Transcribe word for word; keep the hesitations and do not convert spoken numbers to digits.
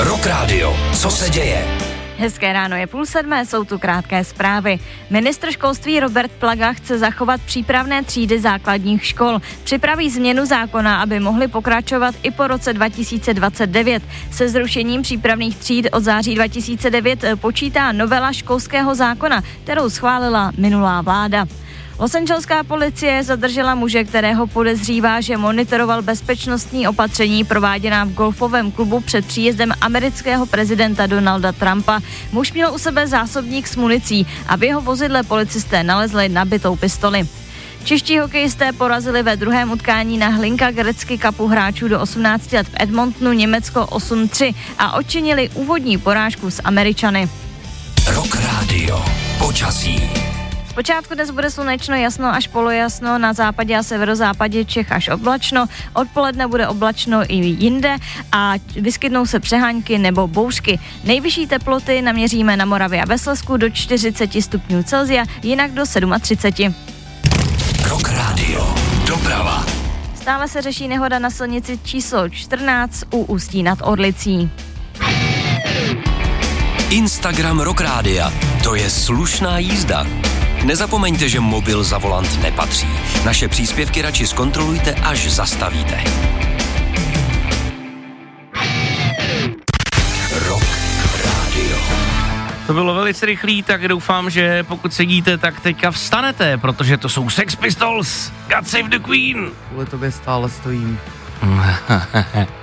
Rock Radio. Co se děje? Hezké ráno, je půl sedmé, jsou tu krátké zprávy. Ministr školství Robert Plaga chce zachovat přípravné třídy základních škol. Připraví změnu zákona, aby mohly pokračovat i po roce dva tisíce dvacet devět. Se zrušením přípravných tříd od září dva tisíce devět počítá novela školského zákona, kterou schválila minulá vláda. Losangeleská policie zadržela muže, kterého podezřívá, že monitoroval bezpečnostní opatření prováděná v golfovém klubu před příjezdem amerického prezidenta Donalda Trumpa. Muž měl u sebe zásobník s municí a v jeho vozidle policisté nalezli nabitou pistoli. Čeští hokejisté porazili ve druhém utkání na Hlinka Gretzky Cupu hráčů do osmnácti let v Edmontonu Německo osm tři a odčinili úvodní porážku s Američany. Rock Radio. Počasí. Zpočátku dnes bude slunečno, jasno až polojasno, na západě a severozápadě Čech až oblačno, odpoledne bude oblačno i jinde a vyskytnou se přehánky nebo bouřky. Nejvyšší teploty naměříme na Moravě a ve Slezsku do čtyřicet stupňů Celsia, jinak do třicet sedm. Rock Radio. Doprava. Stále se řeší nehoda na silnici číslo čtrnáct u Ústí nad Orlicí. Instagram Rock Rádia. To je slušná jízda. Nezapomeňte, že mobil za volant nepatří. Naše příspěvky radši zkontrolujte, až zastavíte. Rock Radio. To bylo velice rychlý, tak doufám, že pokud sedíte, tak teďka vstanete, protože to jsou Sex Pistols. God Save the Queen. Kvůli tobě stále stojím.